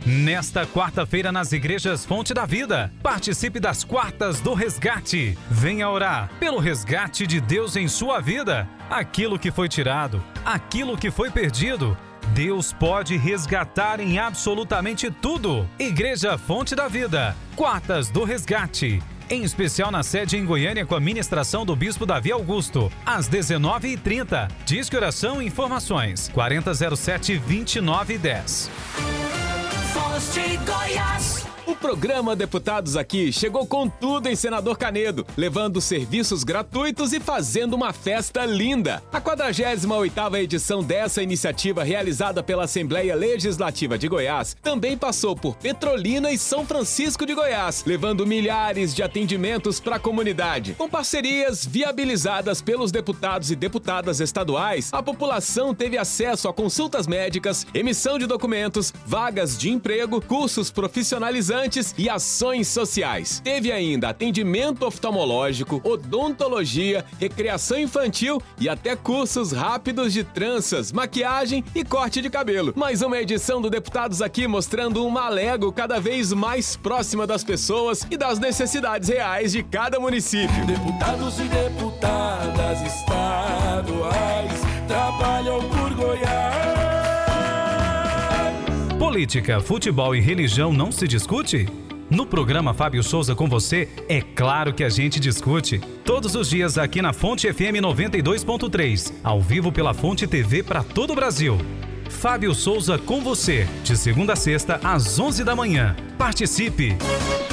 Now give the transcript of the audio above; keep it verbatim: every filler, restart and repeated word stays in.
Nesta quarta-feira nas igrejas Fonte da Vida. Participe das Quartas do Resgate. Venha orar pelo resgate de Deus em sua vida. Aquilo que foi tirado, aquilo que foi perdido, Deus pode resgatar em absolutamente tudo. Igreja Fonte da Vida. Quartas do Resgate. Em especial na sede em Goiânia com a ministração do Bispo Davi Augusto, às dezenove e trinta. Disque Oração e Informações, quarenta zero sete, vinte e nove dez. Voz de Goiás. O programa Deputados Aqui chegou com tudo em Senador Canedo, levando serviços gratuitos e fazendo uma festa linda. A quadragésima oitava edição dessa iniciativa realizada pela Assembleia Legislativa de Goiás também passou por Petrolina e São Francisco de Goiás, levando milhares de atendimentos para a comunidade. Com parcerias viabilizadas pelos deputados e deputadas estaduais, a população teve acesso a consultas médicas, emissão de documentos, vagas de emprego, cursos profissionalizantes e ações sociais. Teve ainda atendimento oftalmológico, odontologia, recreação infantil e até cursos rápidos de tranças, maquiagem e corte de cabelo. Mais uma edição do Deputados Aqui mostrando uma Alego cada vez mais próxima das pessoas e das necessidades reais de cada município. Deputados e deputadas estaduais trabalham por Goiás. Política, futebol e religião não se discute? No programa Fábio Souza com você, é claro que a gente discute. Todos os dias aqui na Fonte F M noventa e dois ponto três, ao vivo pela Fonte T V para todo o Brasil. Fábio Souza com você, de segunda a sexta às onze da manhã. Participe!